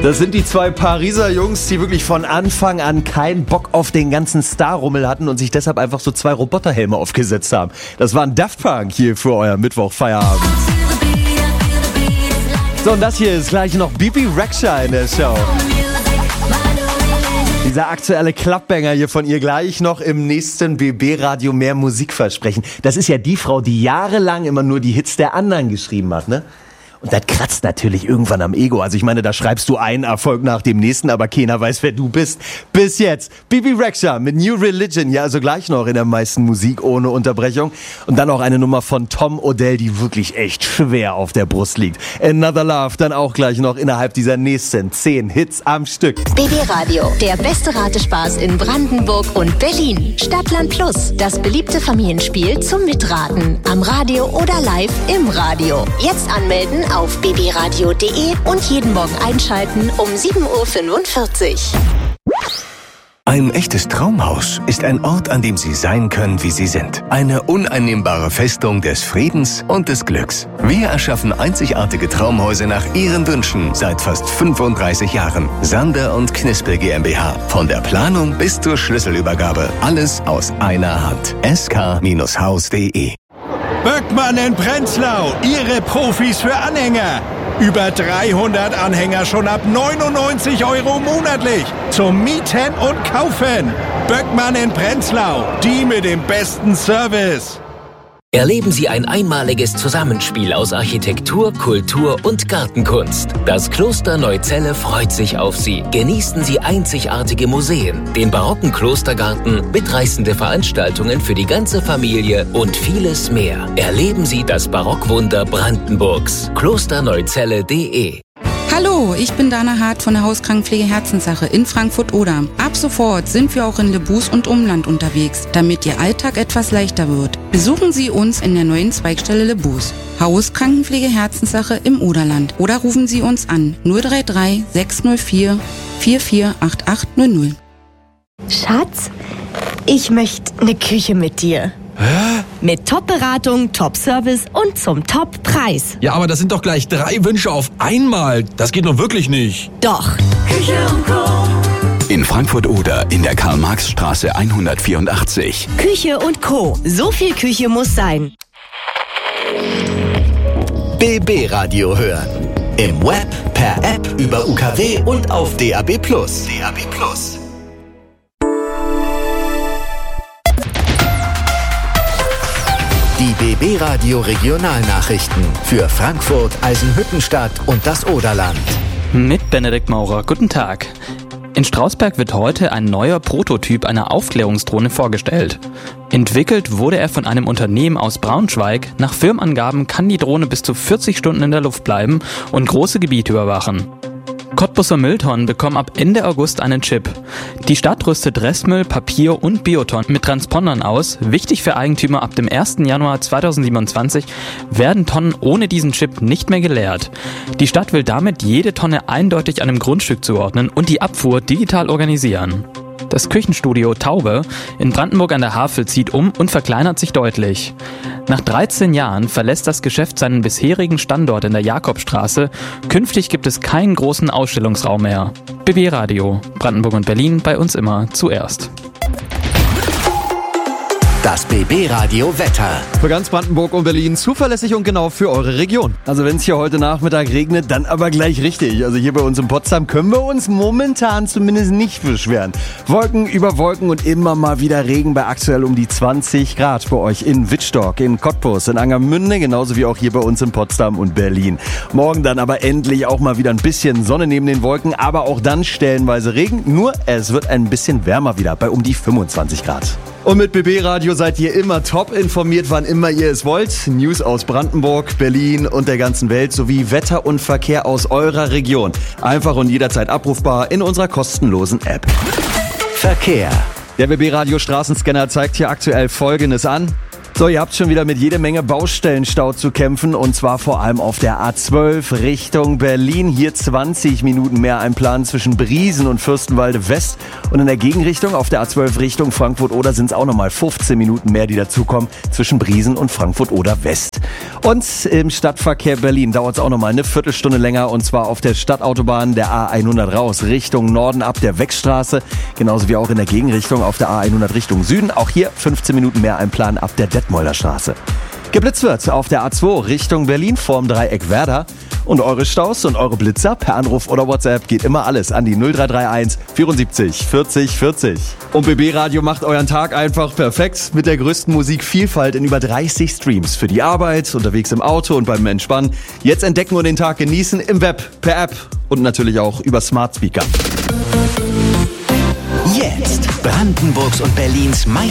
Das sind die zwei Pariser Jungs, die wirklich von Anfang an keinen Bock auf den ganzen Starrummel hatten und sich deshalb einfach so zwei Roboterhelme aufgesetzt haben. Das war ein Daft Punk hier für euer Mittwochfeierabend. So, und das hier ist gleich noch Bebe Rexha in der Show. Dieser aktuelle Klappbanger hier von ihr gleich noch im nächsten BB-Radio mehr Musik versprechen. Das ist ja die Frau, die jahrelang immer nur die Hits der anderen geschrieben hat, ne? Und das kratzt natürlich irgendwann am Ego. Also ich meine, da schreibst du einen Erfolg nach dem nächsten, aber keiner weiß, wer du bist. Bis jetzt. Bebe Rexha mit New Religion. Ja, also gleich noch in der meisten Musik ohne Unterbrechung. Und dann auch eine Nummer von Tom Odell, die wirklich echt schwer auf der Brust liegt. Another Love dann auch gleich noch innerhalb dieser nächsten 10 Hits am Stück. BB Radio, der beste Ratespaß in Brandenburg und Berlin. Stadtland Plus, das beliebte Familienspiel zum Mitraten. Am Radio oder live im Radio. Jetzt anmelden auf bbradio.de und jeden Morgen einschalten um 7.45 Uhr. Ein echtes Traumhaus ist ein Ort, an dem Sie sein können, wie Sie sind. Eine uneinnehmbare Festung des Friedens und des Glücks. Wir erschaffen einzigartige Traumhäuser nach Ihren Wünschen seit fast 35 Jahren. Sander und Knispel GmbH. Von der Planung bis zur Schlüsselübergabe. Alles aus einer Hand. sk-haus.de. Böckmann in Prenzlau, Ihre Profis für Anhänger. Über 300 Anhänger schon ab 99 € monatlich. Zum Mieten und Kaufen. Böckmann in Prenzlau, die mit dem besten Service. Erleben Sie ein einmaliges Zusammenspiel aus Architektur, Kultur und Gartenkunst. Das Kloster Neuzelle freut sich auf Sie. Genießen Sie einzigartige Museen, den barocken Klostergarten, mitreißende Veranstaltungen für die ganze Familie und vieles mehr. Erleben Sie das Barockwunder Brandenburgs. klosterneuzelle.de. Hallo, ich bin Dana Hart von der Hauskrankenpflege Herzenssache in Frankfurt-Oder. Ab sofort sind wir auch in Lebus und Umland unterwegs, damit Ihr Alltag etwas leichter wird. Besuchen Sie uns in der neuen Zweigstelle Lebus. Hauskrankenpflege Herzenssache im Oderland. Oder rufen Sie uns an 033 604 448800. Schatz, ich möchte eine Küche mit dir. Hä? Mit Top-Beratung, Top-Service und zum Top-Preis. Ja, aber das sind doch gleich 3 Wünsche auf einmal. Das geht doch wirklich nicht. Doch. Küche und Co. In Frankfurt-Oder in der Karl-Marx-Straße 184. Küche und Co. So viel Küche muss sein. BB Radio hören. Im Web, per App, über UKW und auf DAB+. DAB+. Die BB Radio Regionalnachrichten für Frankfurt, Eisenhüttenstadt und das Oderland. Mit Benedikt Maurer, guten Tag. In Strausberg wird heute ein neuer Prototyp einer Aufklärungsdrohne vorgestellt. Entwickelt wurde er von einem Unternehmen aus Braunschweig. Nach Firmenangaben kann die Drohne bis zu 40 Stunden in der Luft bleiben und große Gebiete überwachen. Cottbuser Mülltonnen bekommen ab Ende August einen Chip. Die Stadt rüstet Restmüll, Papier und Biotonnen mit Transpondern aus. Wichtig für Eigentümer: ab dem 1. Januar 2027 werden Tonnen ohne diesen Chip nicht mehr geleert. Die Stadt will damit jede Tonne eindeutig einem Grundstück zuordnen und die Abfuhr digital organisieren. Das Küchenstudio Taube in Brandenburg an der Havel zieht um und verkleinert sich deutlich. Nach 13 Jahren verlässt das Geschäft seinen bisherigen Standort in der Jakobstraße. Künftig gibt es keinen großen Ausstellungsraum mehr. BB Radio, Brandenburg und Berlin, bei uns immer zuerst. Das BB Radio Wetter. Für ganz Brandenburg und Berlin zuverlässig und genau für eure Region. Also wenn es hier heute Nachmittag regnet, dann aber gleich richtig. Also hier bei uns in Potsdam können wir uns momentan zumindest nicht beschweren. Wolken über Wolken und immer mal wieder Regen bei aktuell um die 20 Grad bei euch in Wittstock, in Cottbus, in Angermünde, genauso wie auch hier bei uns in Potsdam und Berlin. Morgen dann aber endlich auch mal wieder ein bisschen Sonne neben den Wolken, aber auch dann stellenweise Regen. Nur es wird ein bisschen wärmer wieder bei um die 25 Grad. Und mit BB Radio seid ihr immer top informiert, wann immer ihr es wollt. News aus Brandenburg, Berlin und der ganzen Welt sowie Wetter und Verkehr aus eurer Region. Einfach und jederzeit abrufbar in unserer kostenlosen App. Verkehr. Der BB Radio Straßenscanner zeigt hier aktuell Folgendes an. So, ihr habt schon wieder mit jede Menge Baustellenstau zu kämpfen und zwar vor allem auf der A12 Richtung Berlin. Hier 20 Minuten mehr einplanen zwischen Briesen und Fürstenwalde West und in der Gegenrichtung auf der A12 Richtung Frankfurt-Oder sind es auch nochmal 15 Minuten mehr, die dazukommen zwischen Briesen und Frankfurt-Oder West. Und im Stadtverkehr Berlin dauert es auch nochmal eine Viertelstunde länger und zwar auf der Stadtautobahn der A100 raus Richtung Norden ab der Weckstraße, genauso wie auch in der Gegenrichtung auf der A100 Richtung Süden. Auch hier 15 Minuten mehr einplanen ab der Detmolder Straße. Geblitzt wird auf der A2 Richtung Berlin vorm Dreieck Werder. Und eure Staus und eure Blitzer per Anruf oder WhatsApp geht immer alles an die 0331 74 40 40. Und BB Radio macht euren Tag einfach perfekt mit der größten Musikvielfalt in über 30 Streams. Für die Arbeit, unterwegs im Auto und beim Entspannen. Jetzt entdecken und den Tag genießen im Web, per App und natürlich auch über Smart Speaker. Jetzt Brandenburgs und Berlins